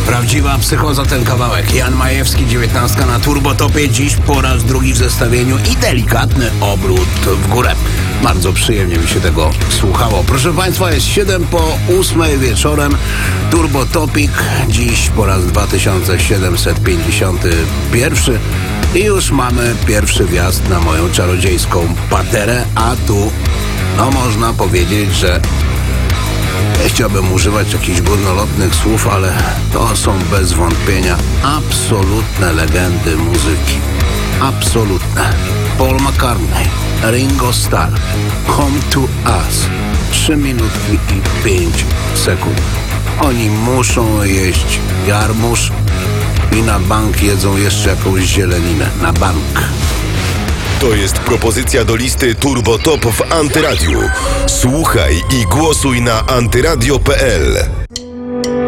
Prawdziwa psychoza ten kawałek. Jan Majewski, 19 na Turbotopie. Dziś po raz drugi w zestawieniu i delikatny obrót w górę. Bardzo przyjemnie mi się tego słuchało. Proszę Państwa, jest 7 po 8 wieczorem. Turbotopik. Dziś po raz 2751. I już mamy pierwszy wjazd na moją czarodziejską paterę. A tu, no można powiedzieć, że nie chciałbym używać jakichś górnolotnych słów, ale to są bez wątpienia absolutne legendy muzyki. Absolutne. Paul McCartney, Ringo Starr, Come to Us. 3 minutki i 5 sekund. Oni muszą jeść jarmuż i na bank jedzą jeszcze jakąś zieleninę. Na bank. To jest propozycja do listy Turbo Top w Antyradiu. Słuchaj i głosuj na antyradio.pl.